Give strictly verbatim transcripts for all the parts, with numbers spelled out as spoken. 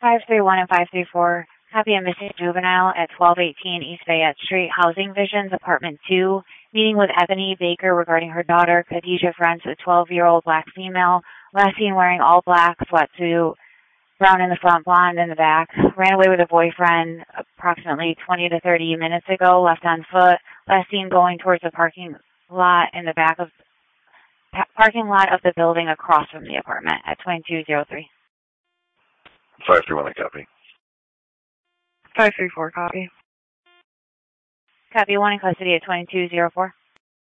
five three one and five three four. Copy a missing juvenile at twelve eighteen East Fayette Street, Housing Visions, Apartment two. Meeting with Ebony Baker regarding her daughter, Khadijah French, a twelve-year-old black female. Last seen wearing all black sweatsuit, brown in the front, blonde in the back. Ran away with a boyfriend approximately twenty to thirty minutes ago, left on foot. Last seen going towards the parking lot in the back of pa- parking lot of the building across from the apartment at twenty-two oh three. five three one, I copy. five three four, copy. Copy, one in custody at twenty-two oh four.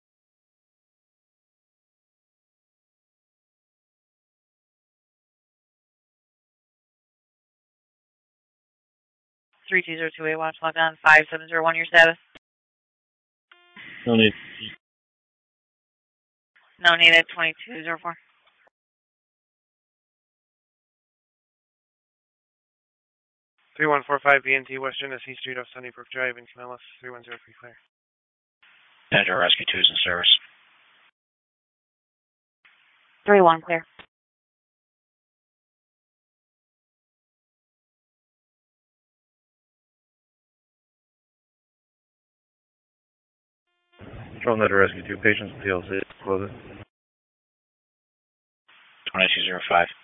three two zero two eight, watch log on, five seven zero one, your status. No need. No need at twenty-two oh four. three one four five B N T, West Genesee Street off Sunnybrook Drive in Camillus, three one zero three, clear. Pedro Rescue two is in service. three one, clear. Control Net Rescue two, patients, P L C, close it. twenty-two oh five.